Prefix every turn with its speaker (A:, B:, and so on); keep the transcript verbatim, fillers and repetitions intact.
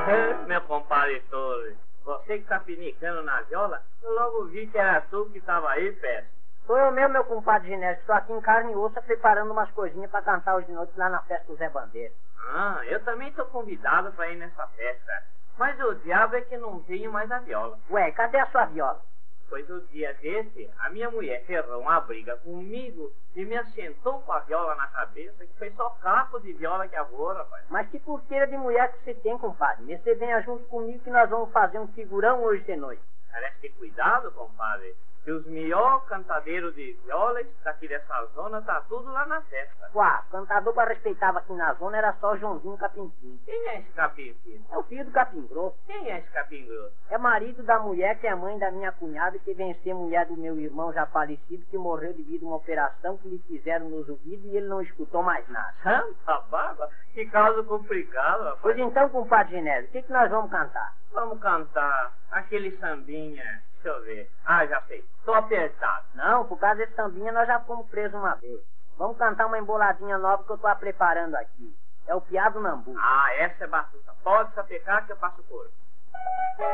A: Meu compadre Torre, você que tá pinicando na viola, eu logo vi que era tu que tava aí, peça.
B: Sou eu mesmo, meu compadre Genésio. Estou aqui em carne e osso preparando umas coisinhas pra cantar hoje de noite lá na festa do Zé Bandeira.
A: Ah, eu também tô convidado pra ir nessa festa. Mas o diabo é que não tenho mais a viola.
B: Ué, cadê a sua viola?
A: Pois o dia desse, a minha mulher ferrou uma briga comigo e me assentou com a viola na cabeça, que foi só capo de viola que avô, rapaz.
B: Mas que porqueira de mulher que você tem, compadre? Você venha junto comigo que nós vamos fazer um figurão hoje de noite.
A: Parece ter cuidado, compadre, que os melhores cantadeiros de violas daqui dessa zona tá tudo lá na festa.
B: Uá, cantador que eu respeitava aqui na zona era só Joãozinho Capim-Fino.
A: Quem é esse Capim-Fino?
B: É o filho do Capim Grosso.
A: Quem é esse Capim Grosso?
B: É marido da mulher que é mãe da minha cunhada, que vem ser mulher do meu irmão já falecido, que morreu devido a uma operação que lhe fizeram nos ouvidos e ele não escutou mais nada.
A: Santa baba, que caso complicado, rapaz.
B: Pois então, compadre Genésio, o que, que nós vamos cantar?
A: Vamos cantar aquele sambinha, deixa eu ver. Ah, já sei, tô apertado.
B: Não, por causa desse sambinha nós já fomos presos uma vez. Vamos cantar uma emboladinha nova que eu tô preparando aqui. É o Piá do Nambu.
A: Ah, essa é batuta. Pode sapecar que eu faço coro.